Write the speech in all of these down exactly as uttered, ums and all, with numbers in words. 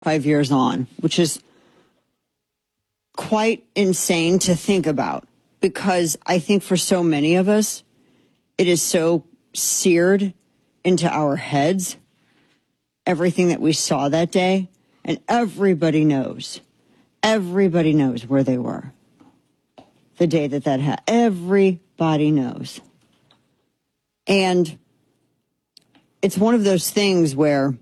five years on, which is quite insane to think about, because I think for so many of us, it is so seared into our heads, everything that we saw that day, and everybody knows, everybody knows where they were the day that that happened. Everybody knows. And it's one of those things where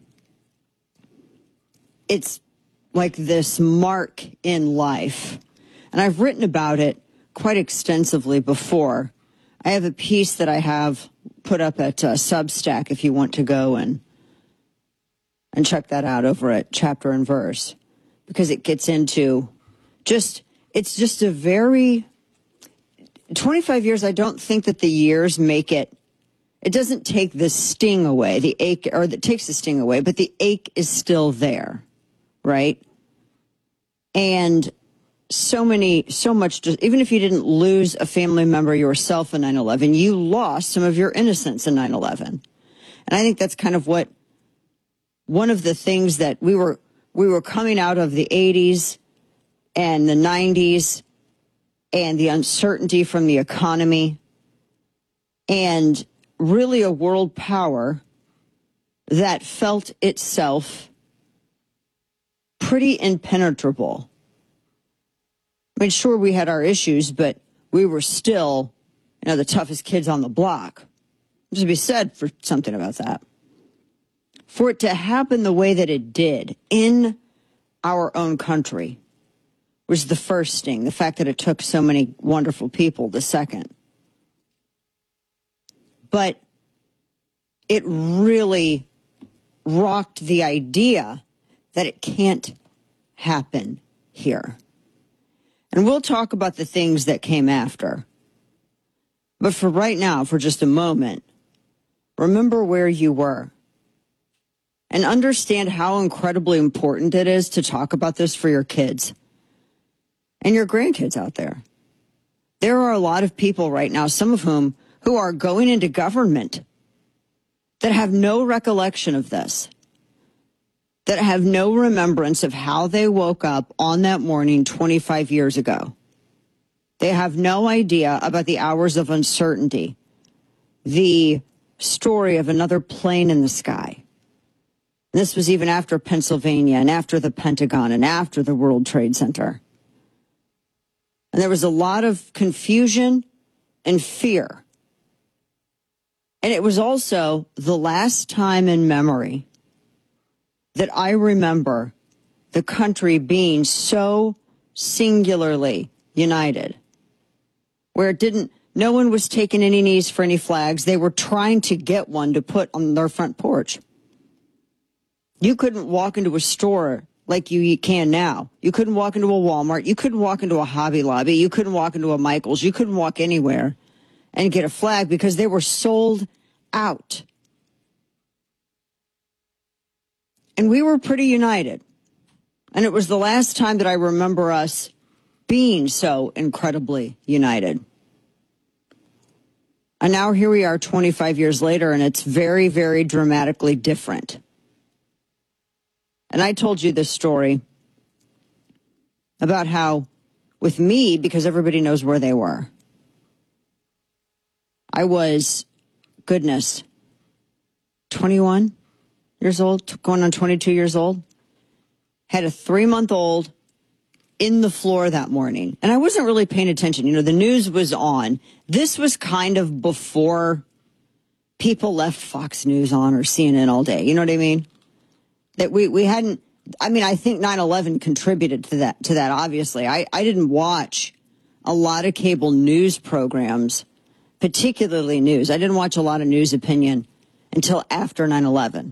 it's like this mark in life. And I've written about it quite extensively before. I have a piece that I have put up at uh, Substack if you want to go and and check that out over at Chapter and Verse, because it gets into just, it's just a very, twenty-five years, I don't think that the years make it, it doesn't take the sting away, the ache, or it takes the sting away, but the ache is still there, right? And so many, so much, just, even if you didn't lose a family member yourself in nine eleven, you lost some of your innocence in nine eleven. And I think that's kind of what, one of the things that we were, we were coming out of the eighties and the nineties and the uncertainty from the economy, and really a world power that felt itself pretty impenetrable. I mean, sure, we had our issues, but we were still, you know, the toughest kids on the block. There's to be said for something about that. For it to happen the way that it did in our own country was the first sting. The fact that it took so many wonderful people, the second. But it really rocked the idea that it can't happen here. And we'll talk about the things that came after. But for right now, for just a moment, remember where you were. And understand how incredibly important it is to talk about this for your kids and your grandkids out there. There are a lot of people right now, some of whom who are going into government, that have no recollection of this, that have no remembrance of how they woke up on that morning twenty-five years ago. They have no idea about the hours of uncertainty, the story of another plane in the sky. This was even after Pennsylvania and after the Pentagon and after the World Trade Center. And there was a lot of confusion and fear. And it was also the last time in memory that I remember the country being so singularly united, where it didn't, no one was taking any knees for any flags. They were trying to get one to put on their front porch. You couldn't walk into a store like you can now. You couldn't walk into a Walmart. You couldn't walk into a Hobby Lobby. You couldn't walk into a Michael's. You couldn't walk anywhere and get a flag because they were sold out. And we were pretty united. And it was the last time that I remember us being so incredibly united. And now here we are twenty-five years later, and it's very, very dramatically different. And I told you this story about how, with me, because everybody knows where they were, I was, goodness, twenty-one years old, going on twenty-two years old, had a three-month-old in the floor that morning. And I wasn't really paying attention. You know, the news was on. This was kind of before people left Fox News on or C N N all day. You know what I mean? That we, we hadn't, I mean, I think nine eleven contributed to that, to that, obviously. I, I didn't watch a lot of cable news programs, particularly news. I didn't watch a lot of news opinion until after nine eleven.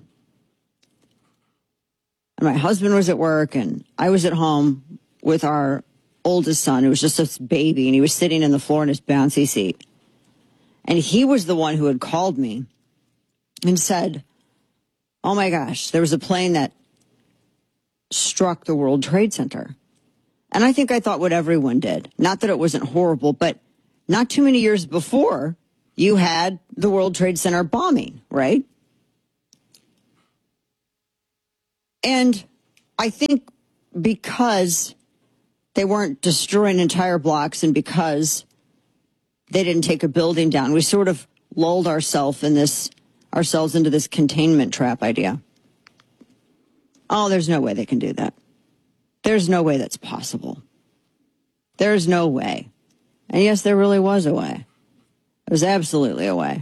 And my husband was at work, and I was at home with our oldest son, who was just a baby, and he was sitting in the floor in his bouncy seat. And he was the one who had called me and said, oh my gosh, there was a plane that struck the World Trade Center. And I think I thought what everyone did. Not that it wasn't horrible, but not too many years before, you had the World Trade Center bombing, right? And I think because they weren't destroying entire blocks and because they didn't take a building down, we sort of lulled ourselves in this ourselves into this containment trap idea. Oh, there's no way they can do that. There's no way that's possible. There's no way. And yes, there really was a way. There was absolutely a way.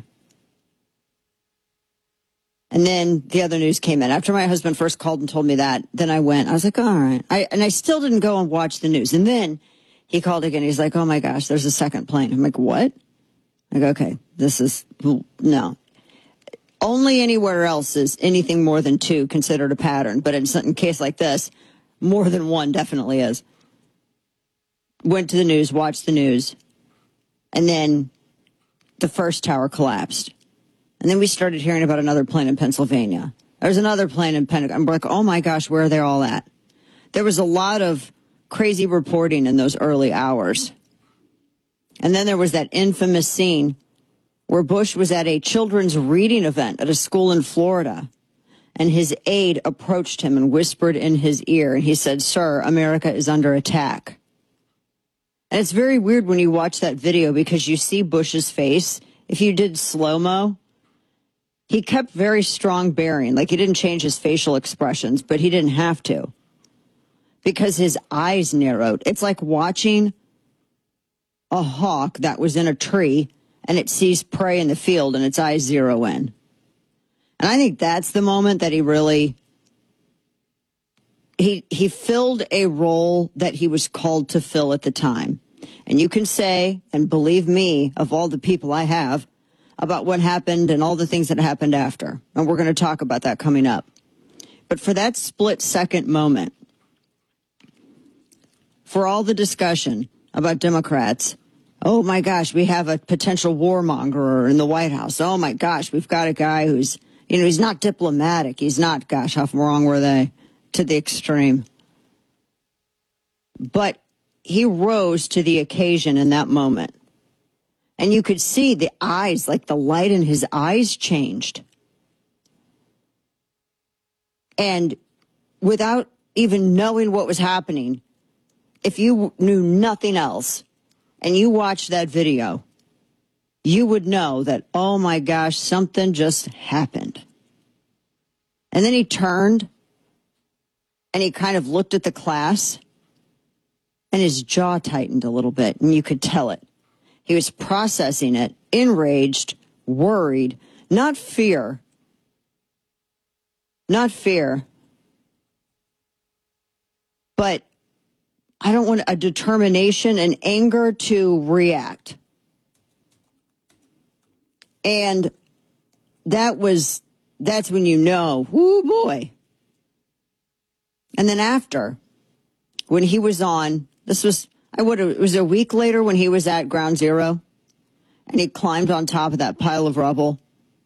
And then the other news came in. After my husband first called and told me that, then I went. I was like, all right. I, and I still didn't go and watch the news. And then he called again. He's like, oh, my gosh, there's a second plane. I'm like, what? I go, okay, this is, no. Only anywhere else is anything more than two considered a pattern. But in a case like this, more than one definitely is. Went to the news, watched the news. And then the first tower collapsed. And then we started hearing about another plane in Pennsylvania. There's another plane in Pentagon. I'm like, oh my gosh, where are they all at? There was a lot of crazy reporting in those early hours. And then there was that infamous scene where Bush was at a children's reading event at a school in Florida. And his aide approached him and whispered in his ear. And he said, sir, America is under attack. And it's very weird when you watch that video because you see Bush's face. If you did slow-mo, he kept very strong bearing. Like, he didn't change his facial expressions, but he didn't have to because his eyes narrowed. It's like watching a hawk that was in a tree and it sees prey in the field and its eyes zero in. And I think that's the moment that he really, he, he filled a role that he was called to fill at the time. And you can say, and believe me, of all the people I have, about what happened and all the things that happened after. And we're going to talk about that coming up. But for that split second moment, for all the discussion about Democrats, oh my gosh, we have a potential warmonger in the White House. Oh my gosh, we've got a guy who's, you know, he's not diplomatic. He's not, gosh, how wrong were they? To the extreme. But he rose to the occasion in that moment. And you could see the eyes, like the light in his eyes changed. And without even knowing what was happening, if you knew nothing else and you watched that video, you would know that, oh my gosh, something just happened. And then he turned and he kind of looked at the class and his jaw tightened a little bit and you could tell it. He was processing it, enraged, worried, not fear, not fear, but I don't want a determination and anger to react. And that was, that's when you know, whoo boy. And then after, when he was on, this was, I would have, it was a week later when he was at Ground Zero and he climbed on top of that pile of rubble.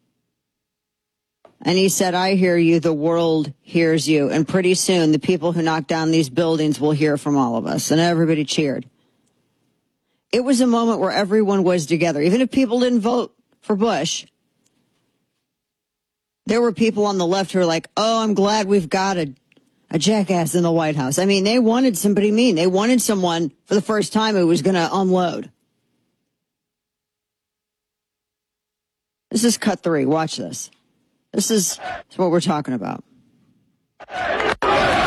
And he said, I hear you, the world hears you. And pretty soon the people who knock down these buildings will hear from all of us. And everybody cheered. It was a moment where everyone was together. Even if people didn't vote for Bush, there were people on the left who were like, oh, I'm glad we've got a A jackass in the White House. I mean, they wanted somebody mean. They wanted someone for the first time who was going to unload. This is cut three. Watch this. This is what we're talking about. Thank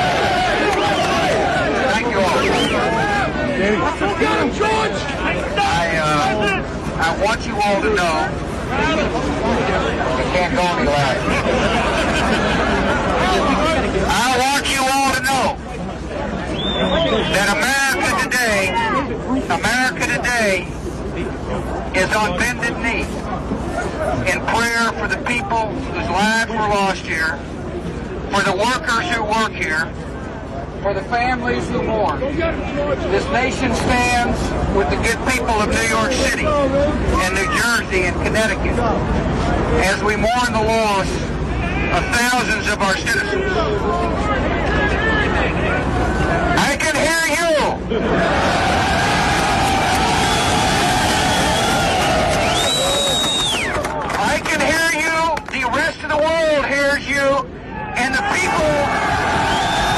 you all. I, uh, I want you all to know you can't go any louder. I want you all to know that America today, America today is on bended knee in prayer for the people whose lives were lost here, for the workers who work here, for the families who mourn. This nation stands with the good people of New York City and New Jersey and Connecticut as we mourn the loss of thousands of our citizens.